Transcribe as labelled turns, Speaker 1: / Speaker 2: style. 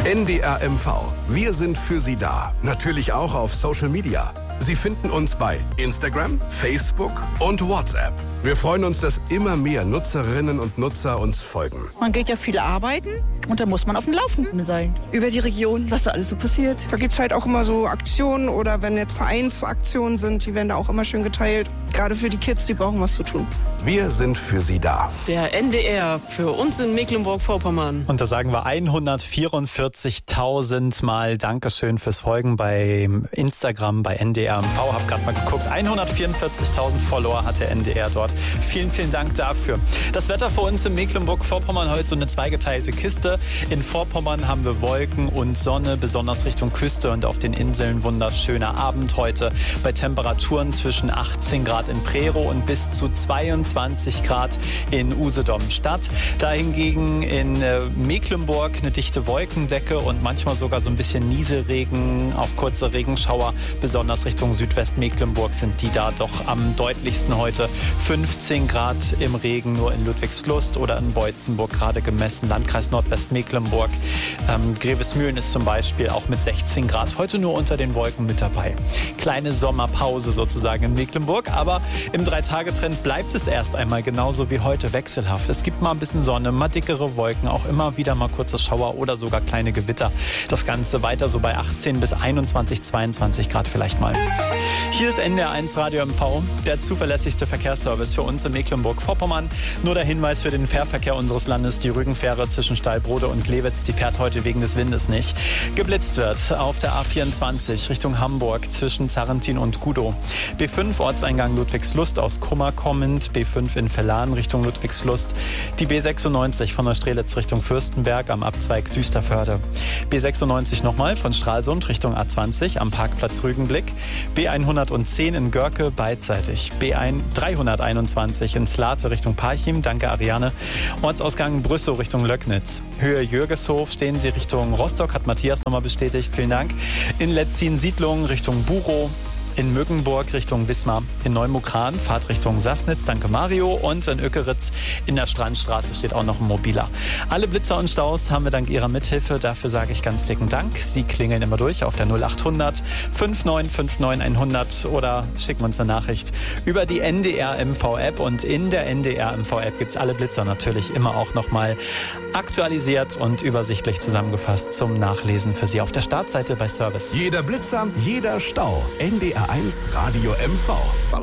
Speaker 1: NDR MV. Wir sind für Sie da. Natürlich auch auf Social Media. Sie finden uns bei Instagram, Facebook und WhatsApp. Wir freuen uns, dass immer mehr Nutzerinnen und Nutzer uns folgen.
Speaker 2: Man geht ja viel arbeiten und da muss man auf dem Laufenden sein.
Speaker 3: Über die Region, was da alles so passiert.
Speaker 4: Da gibt es halt auch immer so Aktionen oder wenn jetzt Vereinsaktionen sind, die werden da auch immer schön geteilt. Gerade für die Kids, die brauchen was zu tun.
Speaker 1: Wir sind für Sie da.
Speaker 5: Der NDR für uns in Mecklenburg-Vorpommern.
Speaker 6: Und da sagen wir 144.000 Mal Dankeschön fürs Folgen bei Instagram, bei NDR MV. Hab gerade mal geguckt. 144.000 Follower hat der NDR dort. Vielen, vielen Dank dafür. Das Wetter für uns in Mecklenburg-Vorpommern heute so eine zweigeteilte Kiste. In Vorpommern haben wir Wolken und Sonne, besonders Richtung Küste und auf den Inseln wunderschöner Abend heute. Bei Temperaturen zwischen 18 Grad in Prerow und bis zu 22 Grad in Usedom-Stadt. Dahingegen in Mecklenburg eine dichte Wolkendecke und manchmal sogar so ein bisschen Nieselregen, auch kurze Regenschauer. Besonders Richtung Südwestmecklenburg sind die da doch am deutlichsten heute. 15 Grad im Regen nur in Ludwigslust oder in Beutzenburg gerade gemessen. Landkreis Nordwestmecklenburg. Grevesmühlen ist zum Beispiel auch mit 16 Grad heute nur unter den Wolken mit dabei. Kleine Sommerpause sozusagen in Mecklenburg, aber im 3-Tage-Trend bleibt es erst einmal genauso wie heute wechselhaft. Es gibt mal ein bisschen Sonne, mal dickere Wolken, auch immer wieder mal kurze Schauer oder sogar kleine Gewitter. Das Ganze weiter so bei 18 bis 21, 22 Grad vielleicht mal. Hier ist NDR 1 Radio MV, der zuverlässigste Verkehrsservice für uns in Mecklenburg-Vorpommern. Nur der Hinweis für den Fährverkehr unseres Landes, die Rügenfähre zwischen Stallbrode und Glewitz, die fährt heute wegen des Windes nicht. Geblitzt wird auf der A24 Richtung Hamburg zwischen Zarrentin und Gudow. B5 Ortseingang Ludwigslust aus Kummer kommend, B5 in Verlan Richtung Ludwigslust. Die B96 von Neustrelitz Richtung Fürstenberg am Abzweig Düsterförde. B96 nochmal von Stralsund Richtung A20 am Parkplatz Rügenblick. B110 in Görke beidseitig. B321 in Slate Richtung Parchim, danke Ariane. Ortsausgang Brüssow Richtung Löcknitz. Höhe Jürgeshof stehen Sie Richtung Rostock, hat Matthias nochmal bestätigt, vielen Dank. In Letzin-Siedlung Richtung Burow. In Müggenburg Richtung Wismar, in Neumukran Fahrt Richtung Sassnitz, danke Mario, und in Öckeritz in der Strandstraße steht auch noch ein Mobiler. Alle Blitzer und Staus haben wir dank Ihrer Mithilfe, dafür sage ich ganz dicken Dank. Sie klingeln immer durch auf der 0800 5959 100 oder schicken uns eine Nachricht über die NDR MV App, und in der NDR MV App gibt es alle Blitzer natürlich immer auch nochmal aktualisiert und übersichtlich zusammengefasst zum Nachlesen für Sie auf der Startseite bei Service.
Speaker 1: Jeder Blitzer, jeder Stau. NDR 1 Radio MV.